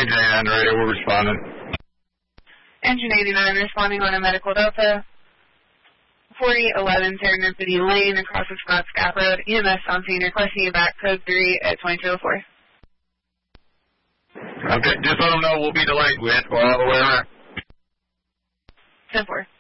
Engine 89 on the radio, we're responding. Engine 89 responding on a medical Delta. 4011 Serendipity Lane across the Scotts Gap Road. EMS on scene requesting you back code 3 at 2204. Okay, just let them know we'll be delayed. We have to go all the way around. 10-4.